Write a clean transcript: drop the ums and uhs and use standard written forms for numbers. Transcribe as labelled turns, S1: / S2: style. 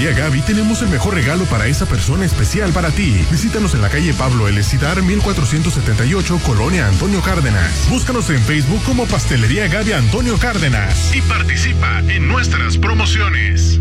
S1: Pastelería Gaby tenemos el mejor regalo para esa persona especial para ti. Visítanos en la calle Pablo L. Cidar, 1478, Colonia Antonio Cárdenas. Búscanos en Facebook como Pastelería Gaby Antonio Cárdenas y participa en nuestras promociones.